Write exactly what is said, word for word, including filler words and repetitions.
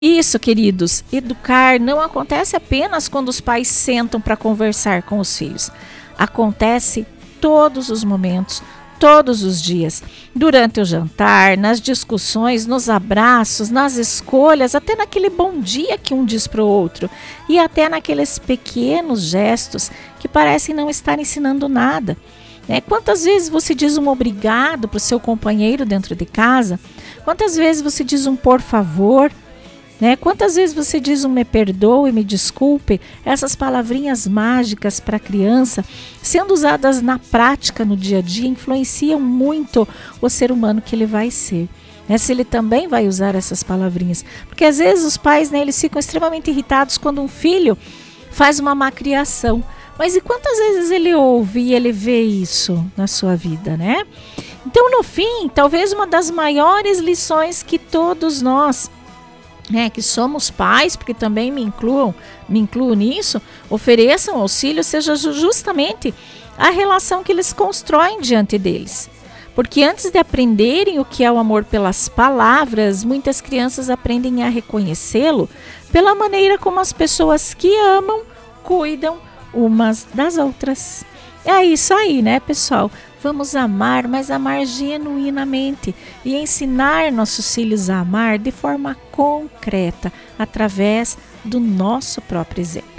Isso, queridos, educar não acontece apenas quando os pais sentam para conversar com os filhos. Acontece todos os momentos, todos os dias, durante o jantar, nas discussões, nos abraços, nas escolhas, até naquele bom dia que um diz para o outro e até naqueles pequenos gestos que parecem não estar ensinando nada. Né? Quantas vezes você diz um obrigado para o seu companheiro dentro de casa? Quantas vezes você diz um por favor? Né? Quantas vezes você diz um me perdoe, me desculpe? Essas palavrinhas mágicas para a criança, sendo usadas na prática, no dia a dia, influenciam muito o ser humano que ele vai ser. Né? Se ele também vai usar essas palavrinhas. Porque às vezes os pais, né, eles ficam extremamente irritados quando um filho faz uma má criação. Mas e quantas vezes ele ouve e ele vê isso na sua vida, né? Então, no fim, talvez uma das maiores lições que todos nós, né, que somos pais, porque também me incluam, me incluo nisso, ofereçam auxílio, seja justamente a relação que eles constroem diante deles. Porque antes de aprenderem o que é o amor pelas palavras, muitas crianças aprendem a reconhecê-lo pela maneira como as pessoas que amam cuidam umas das outras. É isso aí, né, pessoal? Vamos amar, mas amar genuinamente e ensinar nossos filhos a amar de forma concreta, através do nosso próprio exemplo.